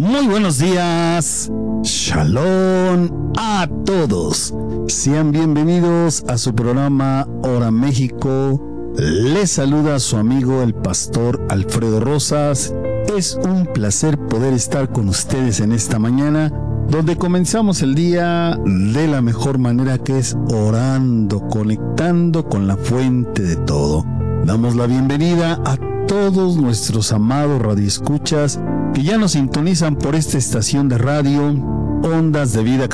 Muy buenos días, Shalom a todos. Sean bienvenidos a su programa Hora México. Les saluda su amigo el pastor Alfredo Rosas. Es un placer poder estar con ustedes en esta mañana, donde comenzamos el día de la mejor manera, que es orando, conectando con la fuente de todo. Damos la bienvenida a todos nuestros amados radioescuchas que ya nos sintonizan por esta estación de radio, Ondas de Vida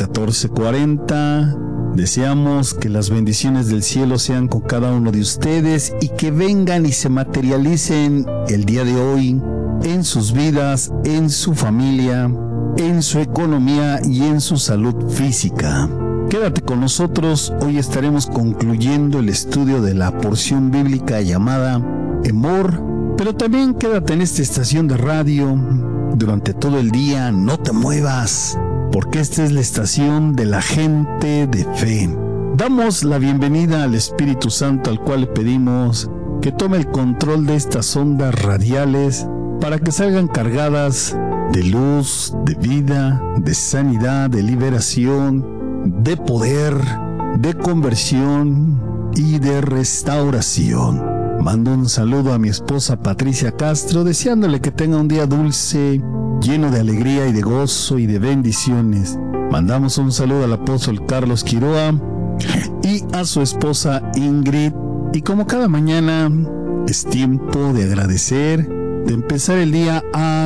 1440. Deseamos que las bendiciones del cielo sean con cada uno de ustedes y que vengan y se materialicen el día de hoy en sus vidas, en su familia, en su economía y en su salud física. Quédate con nosotros, hoy estaremos concluyendo el estudio de la porción bíblica llamada Emor, pero también quédate en esta estación de radio durante todo el día, no te muevas, porque esta es la estación de la gente de fe. Damos la bienvenida al Espíritu Santo, al cual le pedimos que tome el control de estas ondas radiales para que salgan cargadas de luz, de vida, de sanidad, de liberación, de poder, de conversión y de restauración. Mando un saludo a mi esposa Patricia Castro, deseándole que tenga un día dulce, lleno de alegría y de gozo y de bendiciones. Mandamos un saludo al apóstol Carlos Quiroa y a su esposa Ingrid. Y como cada mañana es tiempo de agradecer, de empezar el día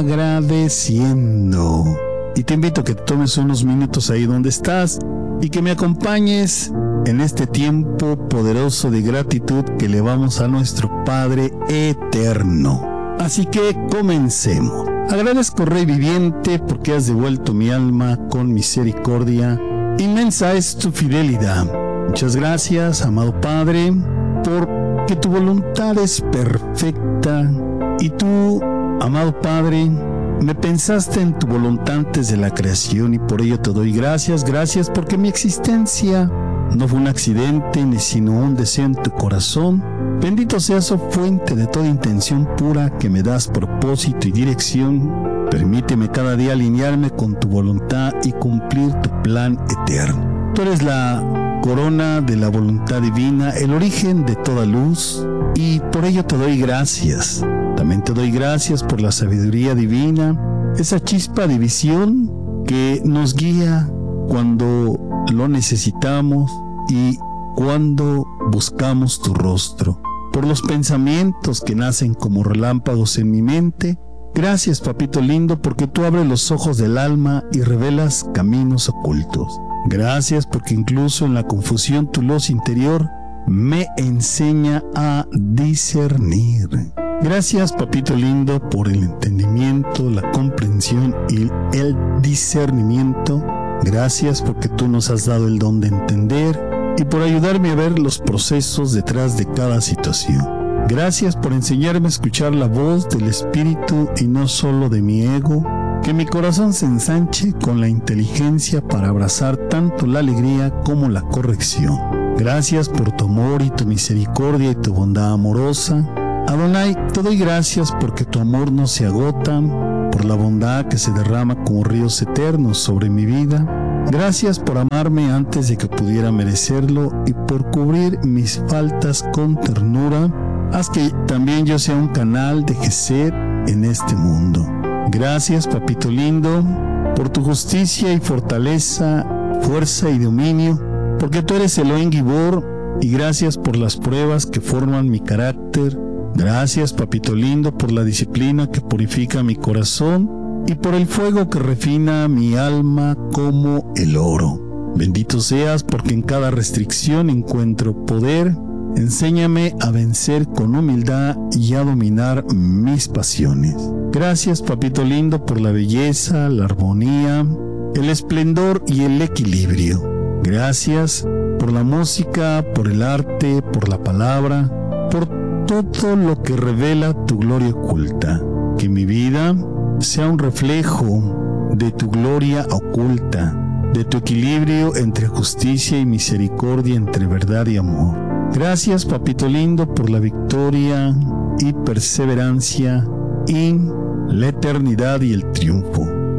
agradeciendo. Y te invito a que te tomes unos minutos ahí donde estás y que me acompañes en este tiempo poderoso de gratitud que elevamos a nuestro Padre eterno. Así que comencemos. Agradezco, Rey viviente, porque has devuelto mi alma con misericordia. Inmensa es tu fidelidad. Muchas gracias, amado Padre, porque tu voluntad es perfecta y tú, amado Padre, me pensaste en tu voluntad antes de la creación y por ello te doy gracias. Gracias porque mi existencia no fue un accidente ni sino un deseo en tu corazón. Bendito seas, oh fuente de toda intención pura, que me das propósito y dirección. Permíteme cada día alinearme con tu voluntad y cumplir tu plan eterno. Tú eres la corona de la voluntad divina, el origen de toda luz, y por ello te doy gracias. También te doy gracias por la sabiduría divina, esa chispa de visión que nos guía cuando lo necesitamos y cuando buscamos tu rostro. Por los pensamientos que nacen como relámpagos en mi mente. Gracias, papito lindo, porque tú abres los ojos del alma y revelas caminos ocultos. Gracias porque incluso en la confusión tu luz interior me enseña a discernir. Gracias, papito lindo, por el entendimiento, la comprensión y el discernimiento. Gracias porque tú nos has dado el don de entender y por ayudarme a ver los procesos detrás de cada situación. Gracias por enseñarme a escuchar la voz del Espíritu y no solo de mi ego. Que mi corazón se ensanche con la inteligencia para abrazar tanto la alegría como la corrección. Gracias por tu amor y tu misericordia y tu bondad amorosa. Adonai, te doy gracias porque tu amor no se agota, por la bondad que se derrama como ríos eternos sobre mi vida. Gracias por amarme antes de que pudiera merecerlo y por cubrir mis faltas con ternura. Haz que también yo sea un canal de Gesed en este mundo. Gracias, papito lindo, por tu justicia y fortaleza, fuerza y dominio, porque tú eres Elohim Gibor, y gracias por las pruebas que forman mi carácter. Gracias, papito lindo, por la disciplina que purifica mi corazón y por el fuego que refina mi alma como el oro. Bendito seas porque en cada restricción encuentro poder. Enséñame a vencer con humildad y a dominar mis pasiones. Gracias, papito lindo, por la belleza, la armonía, el esplendor y el equilibrio. Gracias por la música, por el arte, por la palabra, por todo lo que revela tu gloria oculta. Que mi vida sea un reflejo de tu gloria oculta, de tu equilibrio entre justicia y misericordia, entre verdad y amor. Gracias, papito lindo, por la victoria y perseverancia y la eternidad y el triunfo.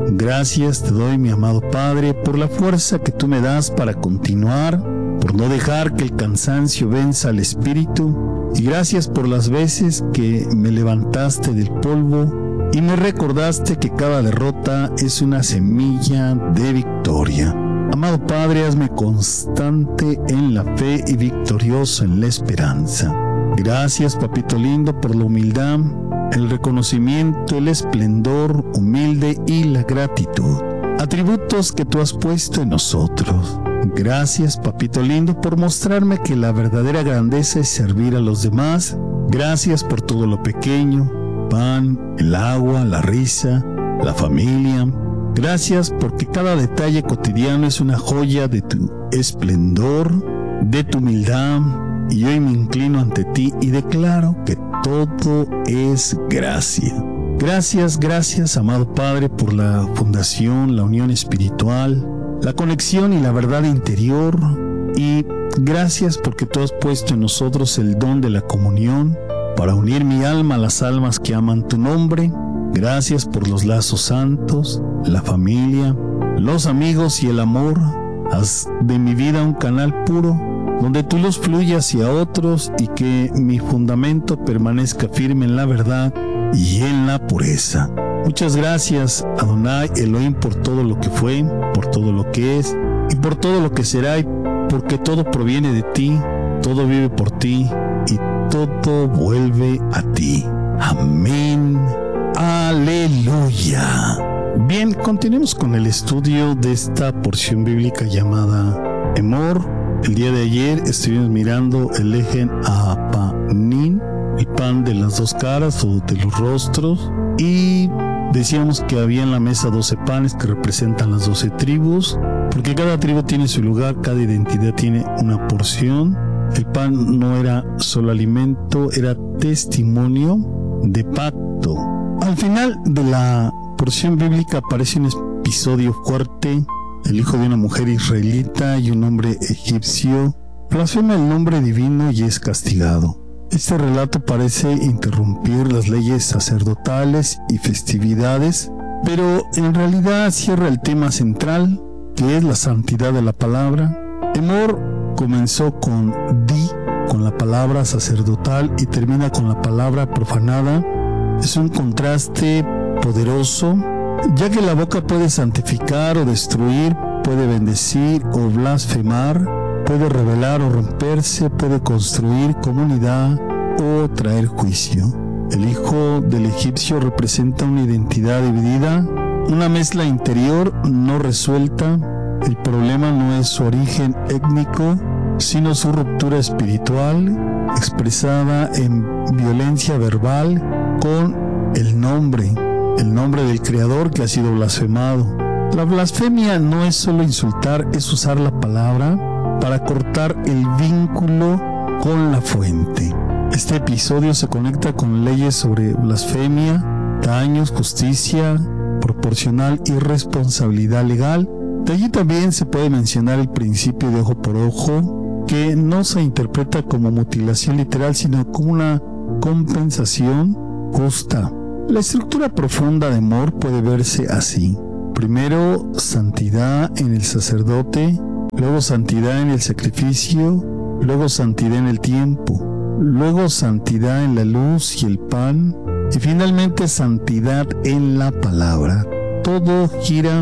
Gracias te doy, mi amado Padre, por la fuerza que tú me das para continuar, por no dejar que el cansancio venza al espíritu, y gracias por las veces que me levantaste del polvo y me recordaste que cada derrota es una semilla de victoria. Amado Padre, hazme constante en la fe y victorioso en la esperanza. Gracias, papito lindo, por la humildad, el reconocimiento, el esplendor humilde y la gratitud, atributos que tú has puesto en nosotros. Gracias, papito lindo, por mostrarme que la verdadera grandeza es servir a los demás. Gracias por todo lo pequeño, pan, el agua, la risa, la familia. Gracias porque cada detalle cotidiano es una joya de tu esplendor, de tu humildad, y hoy me inclino ante ti y declaro que todo es gracia. Gracias, amado Padre, por la fundación, la unión espiritual, la conexión y la verdad interior, y gracias porque tú has puesto en nosotros el don de la comunión para unir mi alma a las almas que aman tu nombre. Gracias por los lazos santos, la familia, los amigos y el amor. Haz de mi vida un canal puro donde tu luz fluya hacia otros y que mi fundamento permanezca firme en la verdad y en la pureza. Muchas gracias, Adonai Elohim, por todo lo que fue, por todo lo que es y por todo lo que será, y porque todo proviene de ti, todo vive por ti y todo vuelve a ti. Amén. Aleluya. Bien, continuemos con el estudio de esta porción bíblica llamada Emor. El día de ayer estuvimos mirando el Ehen Apanim, el pan de las dos caras o de los rostros, y decíamos que había en la mesa 12 panes que representan las 12 tribus, porque cada tribu tiene su lugar, cada identidad tiene una porción. El pan no era solo alimento, era testimonio de pacto. Al final de la porción bíblica aparece un episodio fuerte. El hijo de una mujer israelita y un hombre egipcio blasfema el nombre divino y es castigado. Este relato parece interrumpir las leyes sacerdotales y festividades, pero en realidad cierra el tema central, que es la santidad de la palabra. Emor comenzó con di, con la palabra sacerdotal, y termina con la palabra profanada. Es un contraste poderoso, ya que la boca puede santificar o destruir, puede bendecir o blasfemar, puede revelar o romperse, puede construir comunidad o traer juicio. El hijo del egipcio representa una identidad dividida, una mezcla interior no resuelta. El problema no es su origen étnico, sino su ruptura espiritual, expresada en violencia verbal con el nombre del Creador que ha sido blasfemado. La blasfemia no es solo insultar, es usar la palabra para cortar el vínculo con la fuente. Este episodio se conecta con leyes sobre blasfemia, daños, justicia proporcional y responsabilidad legal. De allí también se puede mencionar el principio de ojo por ojo, que no se interpreta como mutilación literal, sino como una compensación justa. La estructura profunda de Emor puede verse así. Primero, santidad en el sacerdote, luego santidad en el sacrificio, luego santidad en el tiempo, luego santidad en la luz y el pan, y finalmente santidad en la palabra. Todo gira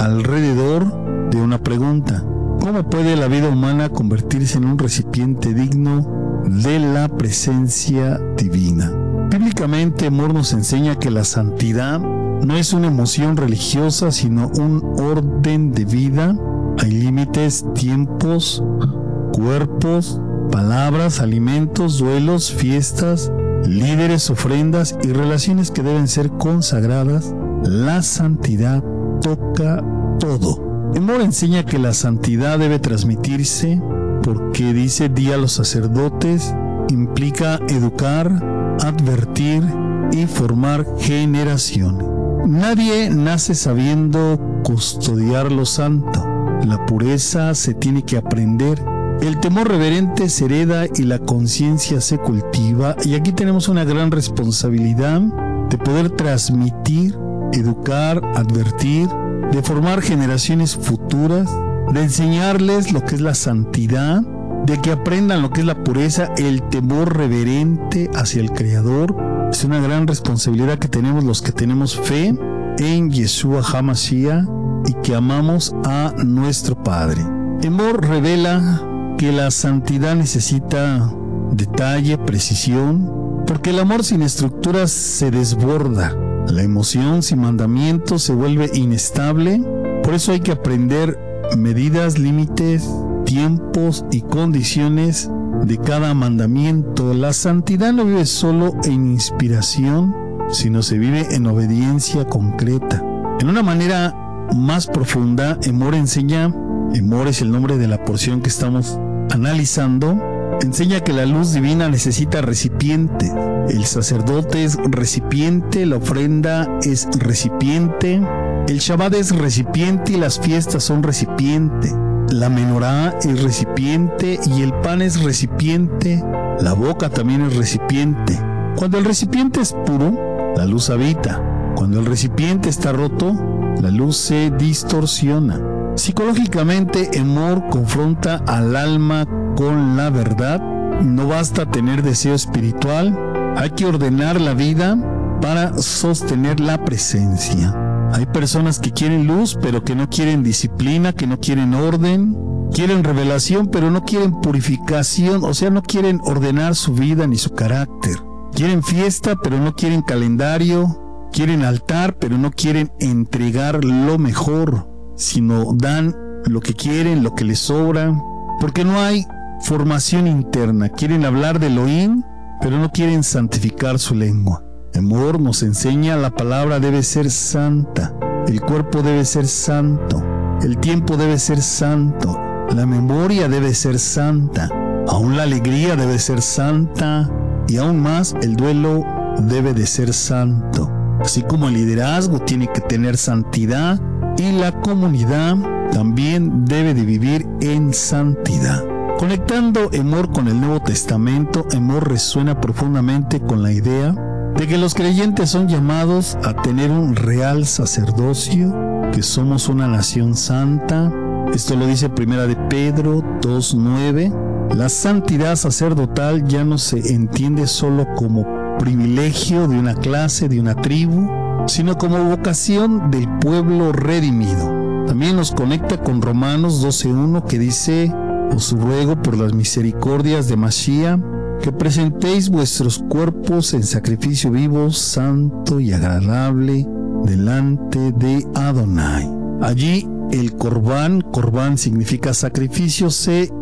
alrededor de una pregunta: ¿cómo puede la vida humana convertirse en un recipiente digno de la presencia divina? Bíblicamente, Emor nos enseña que la santidad no es una emoción religiosa, sino un orden de vida. Hay límites, tiempos, cuerpos, palabras, alimentos, duelos, fiestas, líderes, ofrendas y relaciones que deben ser consagradas. La santidad toca todo. Emor enseña que la santidad debe transmitirse porque dice: di a los sacerdotes, implica educar, advertir y formar generaciones. Nadie nace sabiendo custodiar lo santo. La pureza se tiene que aprender. El temor reverente se hereda y la conciencia se cultiva. Y aquí tenemos una gran responsabilidad de poder transmitir educar, advertir, de formar generaciones futuras, de enseñarles lo que es la santidad, de que aprendan lo que es la pureza, el temor reverente hacia el Creador. Es una gran responsabilidad que tenemos los que tenemos fe en Yeshua HaMashiach y que amamos a nuestro Padre. Emor revela que la santidad necesita detalle, precisión, porque el amor sin estructuras se desborda. La emoción sin mandamientos se vuelve inestable. Por eso hay que aprender medidas, límites, tiempos y condiciones de cada mandamiento. La santidad no vive solo en inspiración, sino se vive en obediencia concreta. En una manera más profunda, Emor enseña, Emor es el nombre de la porción que estamos analizando, enseña que la luz divina necesita recipiente. El sacerdote es recipiente, la ofrenda es recipiente, el Shabbat es recipiente y las fiestas son recipiente. La menorá es recipiente y el pan es recipiente, la boca también es recipiente. Cuando el recipiente es puro, la luz habita. Cuando el recipiente está roto, la luz se distorsiona. Psicológicamente, Emor confronta al alma con la verdad. No basta tener deseo espiritual, hay que ordenar la vida para sostener la presencia. Hay personas que quieren luz, pero que no quieren disciplina, que no quieren orden, quieren revelación, pero no quieren purificación, o sea, no quieren ordenar su vida ni su carácter. Quieren fiesta, pero no quieren calendario, quieren altar, pero no quieren entregar lo mejor, sino dan lo que quieren, lo que les sobra, porque no hay formación interna. Quieren hablar de Elohim, pero no quieren santificar su lengua. Emor nos enseña la palabra debe ser santa, el cuerpo debe ser santo, el tiempo debe ser santo, la memoria debe ser santa, aún la alegría debe ser santa y aún más el duelo debe de ser santo. Así como el liderazgo tiene que tener santidad y la comunidad también debe de vivir en santidad. Conectando Emor con el Nuevo Testamento, Emor resuena profundamente con la idea de que los creyentes son llamados a tener un real sacerdocio, que somos una nación santa. Esto lo dice Primera de Pedro 2:9. La santidad sacerdotal ya no se entiende solo como privilegio de una clase, de una tribu, sino como vocación del pueblo redimido. También nos conecta con Romanos 12:1, que dice: os ruego por las misericordias de Mashiach que presentéis vuestros cuerpos en sacrificio vivo, santo y agradable delante de Adonai. Allí el corbán significa sacrificio, se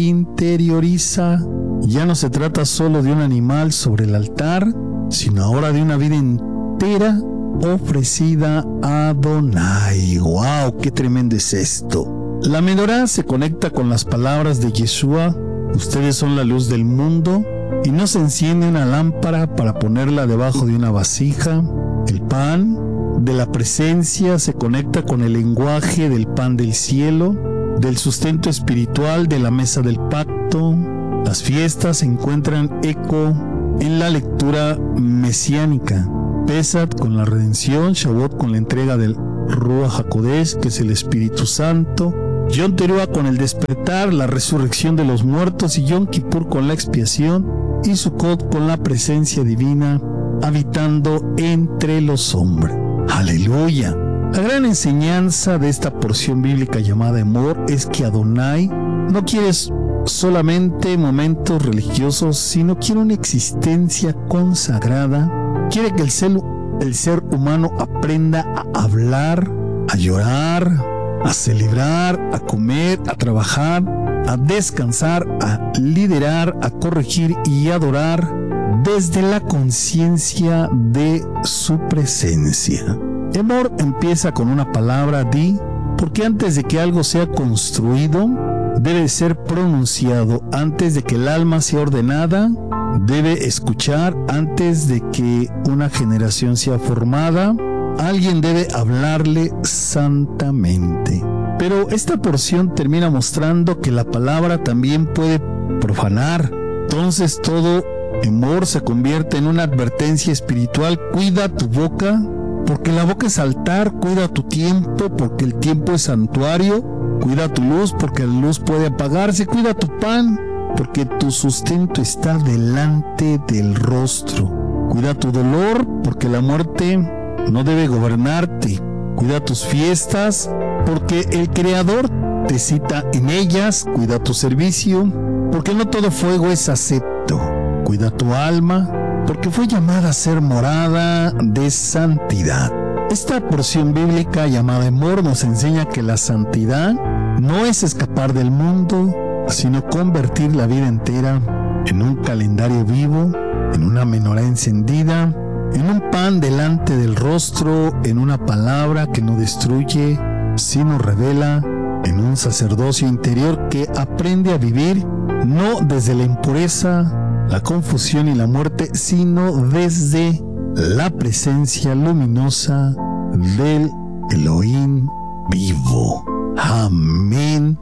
interioriza. Ya no se trata solo de un animal sobre el altar, sino ahora de una vida entera ofrecida a Adonai. ¡Wow! ¡Qué tremendo es esto! La menorá se conecta con las palabras de Yeshua: ustedes son la luz del mundo. Y no se enciende una lámpara para ponerla debajo de una vasija. El pan de la presencia se conecta con el lenguaje del pan del cielo, del sustento espiritual de la mesa del pacto. Las fiestas encuentran eco en la lectura mesiánica. Pesat con la redención, Shavuot con la entrega del Ruach HaKodesh, que es el Espíritu Santo, Yom Teruah con el despertar, la resurrección de los muertos, y Yom Kippur con la expiación, y Sukkot con la presencia divina habitando entre los hombres. ¡Aleluya! La gran enseñanza de esta porción bíblica llamada Emor es que Adonai no quiere solamente momentos religiosos, sino quiere una existencia consagrada. Quiere que el ser humano aprenda a hablar, a llorar, a celebrar, a comer, a trabajar, a descansar, a liderar, a corregir y adorar desde la conciencia de su presencia. Emor empieza con una palabra di, porque antes de que algo sea construido, debe ser pronunciado. Antes de que el alma sea ordenada, debe escuchar. Antes de que una generación sea formada, alguien debe hablarle santamente. Pero esta porción termina mostrando que la palabra también puede profanar. Entonces todo Emor se convierte en una advertencia espiritual: cuida tu boca, porque la boca es altar, cuida tu tiempo, porque el tiempo es santuario. Cuida tu luz, porque la luz puede apagarse. Cuida tu pan, porque tu sustento está delante del rostro. Cuida tu dolor, porque la muerte no debe gobernarte. Cuida tus fiestas, porque el Creador te cita en ellas. Cuida tu servicio, porque no todo fuego es acepto. Cuida tu alma, porque fue llamada a ser morada de santidad. Esta porción bíblica llamada Emor nos enseña que la santidad no es escapar del mundo, sino convertir la vida entera en un calendario vivo, en una menorá encendida, en un pan delante del rostro, en una palabra que no destruye, sino revela, en un sacerdocio interior que aprende a vivir no desde la impureza, la confusión y la muerte, sino desde la presencia luminosa del Elohim vivo. Amén.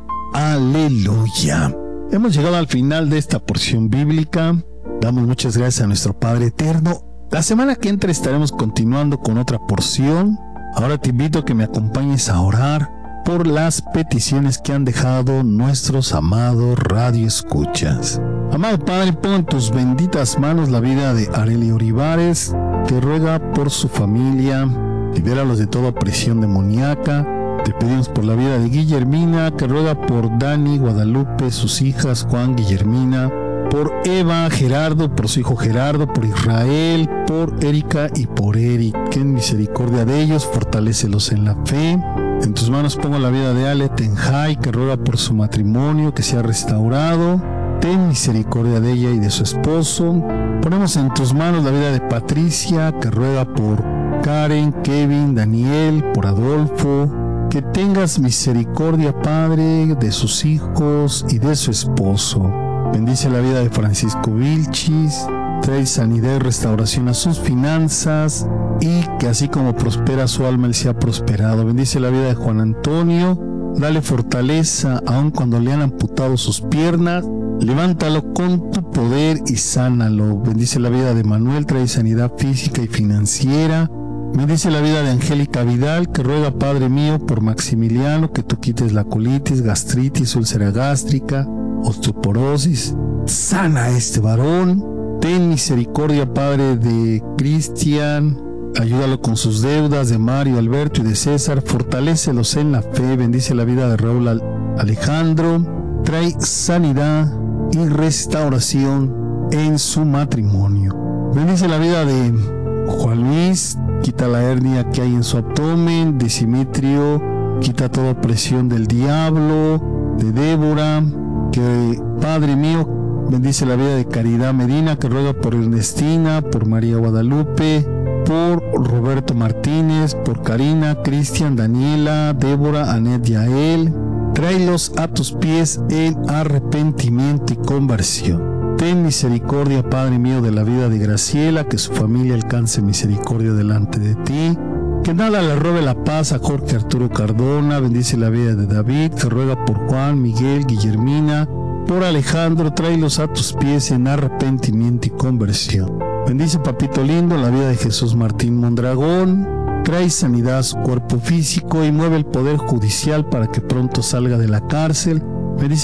Aleluya. Hemos llegado al final de esta porción bíblica. Damos muchas gracias a nuestro Padre Eterno. La semana que entra estaremos continuando con otra porción. Ahora te invito a que me acompañes a orar por las peticiones que han dejado nuestros amados radioescuchas. Amado Padre, pongo en tus benditas manos la vida de Arely Olivares, que ruega por su familia, libéralos de toda presión demoníaca. Te pedimos por la vida de Guillermina, que ruega por Dani, Guadalupe, sus hijas, Juan, Guillermina, por Eva, Gerardo, por su hijo Gerardo, por Israel, por Erika y por Eric. Que en misericordia de ellos, fortalécelos en la fe. En tus manos pongo la vida de Ale Tenjay, que ruega por su matrimonio, que sea restaurado. Ten misericordia de ella y de su esposo. Ponemos en tus manos la vida de Patricia, que ruega por Karen, Kevin, Daniel, por Adolfo. Que tengas misericordia, Padre, de sus hijos y de su esposo. Bendice la vida de Francisco Vilchis. Trae sanidad y restauración a sus finanzas, y que así como prospera su alma, él sea prosperado. Bendice la vida de Juan Antonio. Dale fortaleza aun cuando le han amputado sus piernas. Levántalo con tu poder y sánalo. Bendice la vida de Manuel, trae sanidad física y financiera. Bendice la vida de Angélica Vidal, que ruega, Padre mío, por Maximiliano, que tú quites la colitis, gastritis, úlcera gástrica, osteoporosis. Sana a este varón. Ten misericordia, Padre, de Cristian. Ayúdalo con sus deudas, de Mario, Alberto y de César. Fortalécelos en la fe. Bendice la vida de Raúl Alejandro. Trae sanidad y restauración en su matrimonio. Bendice la vida de Juan Luis. Quita la hernia que hay en su abdomen. De Simetrio. Quita toda opresión del diablo. De Débora. Que, Padre mío, bendice la vida de Caridad Medina, que ruega por Ernestina, por María Guadalupe, por Roberto Martínez, por Karina, Cristian, Daniela, Débora, Anet y Ael. Tráelos a tus pies en arrepentimiento y conversión. Ten misericordia, Padre mío, de la vida de Graciela, que su familia alcance misericordia delante de ti. Que nada le robe la paz a Jorge Arturo Cardona. Bendice la vida de David, que ruega por Juan, Miguel, Guillermina, por Alejandro. Tráelos a tus pies en arrepentimiento y conversión. Bendice, papito lindo, la vida de Jesús Martín Mondragón. Trae sanidad a su cuerpo físico y mueve el poder judicial para que pronto salga de la cárcel.